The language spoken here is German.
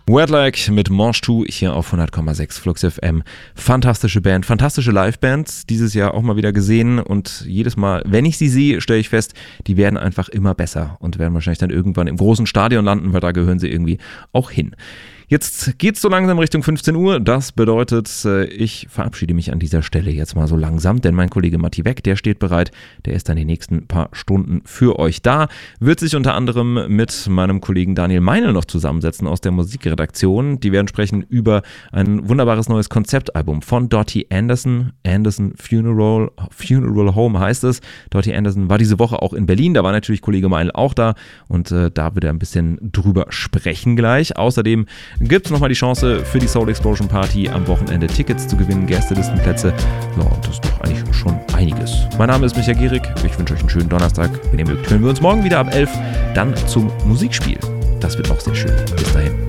Wordlike mit Mange Tout hier auf 100,6 Flux FM. Fantastische Band, fantastische Livebands. Dieses Jahr auch mal wieder gesehen und jedes Mal, wenn ich sie sehe, stelle ich fest, die werden einfach immer besser und werden wahrscheinlich dann irgendwann im großen Stadion landen, weil da gehören sie irgendwie auch hin. Jetzt geht's so langsam Richtung 15 Uhr. Das bedeutet, ich verabschiede mich an dieser Stelle jetzt mal so langsam, denn mein Kollege Matti Weck, der steht bereit. Der ist dann die nächsten paar Stunden für euch da. Wird sich unter anderem mit meinem Kollegen Daniel Meinl noch zusammensetzen aus der Musikredaktion. Die werden sprechen über ein wunderbares neues Konzeptalbum von Dottie Anderson. Anderson Funeral Home heißt es. Dottie Anderson war diese Woche auch in Berlin. Da war natürlich Kollege Meinl auch da und da wird er ein bisschen drüber sprechen gleich. Außerdem gibt es nochmal die Chance für die Soul Explosion Party am Wochenende Tickets zu gewinnen, Gästelistenplätze. Ja, und das ist doch eigentlich schon einiges. Mein Name ist Michael Gierig. Ich wünsche euch einen schönen Donnerstag. Wenn ihr mögt, hören wir uns morgen wieder ab 11 dann zum Musikspiel. Das wird auch sehr schön. Bis dahin.